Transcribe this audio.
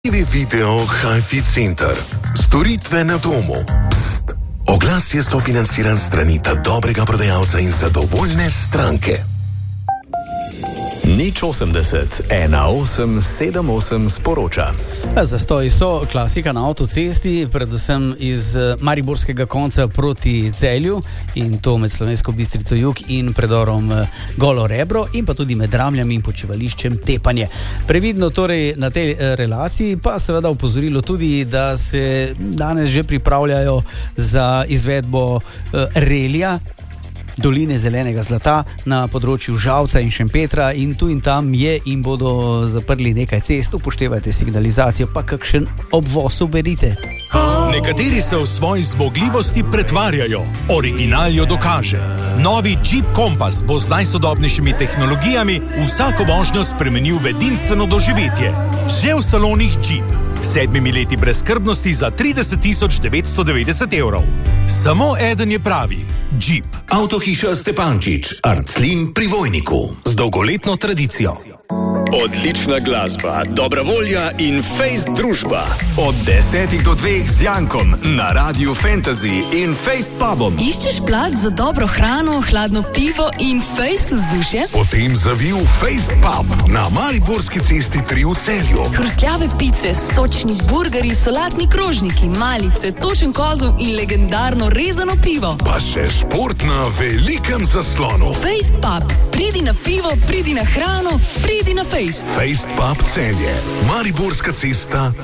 Video HiFi Center. Storitve na domu. Pst. Oglas je sofinanciran strani dobrega prodajalca in zadovoljne stranke. Nič 80 1878 sporoča. Zastoji so klasika na avtocesti, predvsem iz mariborskega konca proti Celju in to med Slovensko Bistrico jug in predorom Golo Rebro in pa tudi med Ramljami in počivališčem Tepanje. Previdno torej na tej relaciji, pa seveda opozorilo tudi, da se danes že pripravljajo za izvedbo relija Doline zelenega zlata na področju Žalca in Šempetra in tu in tam je in bodo zaprli nekaj cest, upoštevajte signalizacijo, pa kakšen obvoz uberite. Nekateri se v svoji zmogljivosti pretvarjajo, original jo dokaže. Novi Jeep Compass bo z najsodobnejšimi tehnologijami vsako vožnjo spremenil v edinstveno doživetje. Že v salonih Jeep. 7 leti brezskrbnosti za 30.990 evrov. Samo eden je pravi. Jeep. Avtohiša Stepančič, Arclin pri Vojniku. Z dolgoletno tradicijo. Odlična glasba, dobra volja in fejst družba. Od 10 do 2 z Jankom na Radiu Fantasy in Fejst pubom. Iščeš plat za dobro hrano, hladno pivo in fejst vzdušje? Potem zavij v Fejst pub na Mariborski cesti 3 v Celju. Hrustljave pice, sočni burgeri, solatni krožniki, malice, točen kozov in legendarno rezano pivo. Pa še šport na velikem zaslonu. Fejst pub. Pridi na pivo, pridi na hrano, pridi na fejst. Fejst pub Celje. Mariborska cesta